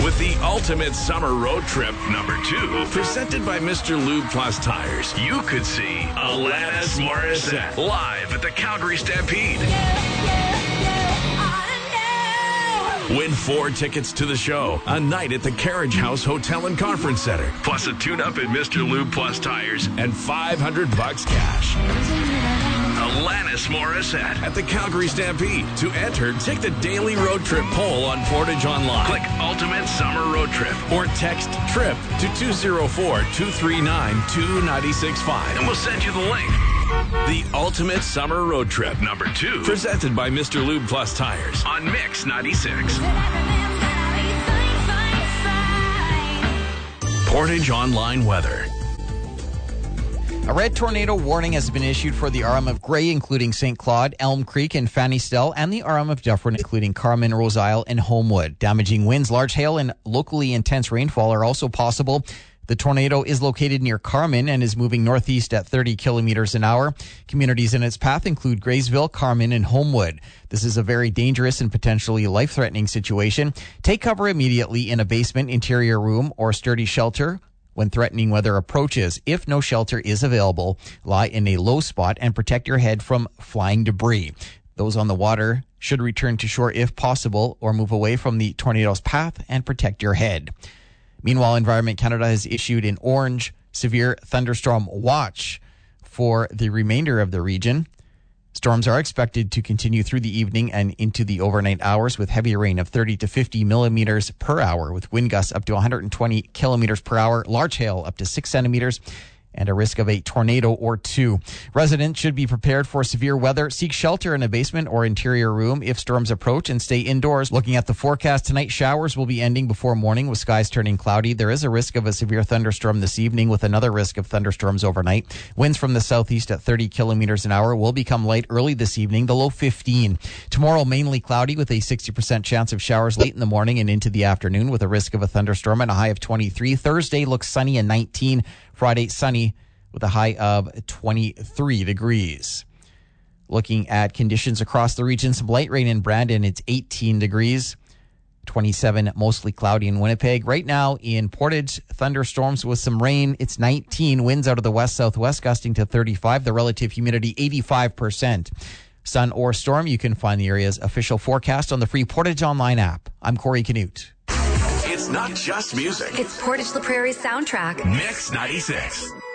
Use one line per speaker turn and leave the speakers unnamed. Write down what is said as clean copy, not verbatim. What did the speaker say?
with the ultimate summer road trip number 2, presented by Mr. Lube Plus Tires. You could see Alanis Morissette live at the Calgary Stampede. Win 4 tickets to the show, a night at the Carriage House Hotel and Conference Center, plus a tune-up at Mr. Lube Plus Tires, and $500 cash. Alanis Morissette at the Calgary Stampede. To enter, take the daily road trip poll on Portage Online. Click Ultimate Summer Road Trip or text TRIP to 204-239-2965 and we'll send you the link. The Ultimate Summer Road Trip number 2, presented by Mr. Lube Plus Tires on Mix 96. Portage Online weather.
A red tornado warning has been issued for the RM of Grey, including St. Claude, Elm Creek, and Fanny-Stell, and the RM of Dufferin, including Carman, Rose Isle, and Homewood. Damaging winds, large hail, and locally intense rainfall are also possible. The tornado is located near Carman and is moving northeast at 30 kilometers an hour. Communities in its path include Graysville, Carman, and Homewood. This is a very dangerous and potentially life-threatening situation. Take cover immediately in a basement, interior room, or sturdy shelter when threatening weather approaches. If no shelter is available, lie in a low spot and protect your head from flying debris. Those on the water should return to shore if possible or move away from the tornado's path and protect your head. Meanwhile, Environment Canada has issued an orange severe thunderstorm watch for the remainder of the region. Storms are expected to continue through the evening and into the overnight hours with heavy rain of 30 to 50 millimeters per hour, with wind gusts up to 120 kilometers per hour, large hail up to 6 centimeters, and a risk of a tornado or 2. Residents should be prepared for severe weather. Seek shelter in a basement or interior room if storms approach and stay indoors. Looking at the forecast tonight, showers will be ending before morning with skies turning cloudy. There is a risk of a severe thunderstorm this evening with another risk of thunderstorms overnight. Winds from the southeast at 30 kilometers an hour will become light early this evening, the low 15. Tomorrow, mainly cloudy with a 60% chance of showers late in the morning and into the afternoon with a risk of a thunderstorm and a high of 23. Thursday looks sunny and 19. Friday, sunny with a high of 23 degrees. Looking at conditions across the region, some light rain in Brandon, it's 18 degrees. 27, mostly cloudy in Winnipeg. Right now in Portage, thunderstorms with some rain. It's 19. Winds out of the west-southwest gusting to 35. The relative humidity, 85%. Sun or storm, you can find the area's official forecast on the free Portage Online app. I'm Corey Canute.
It's not just music.
It's Portage La Prairie's soundtrack.
Mix 96.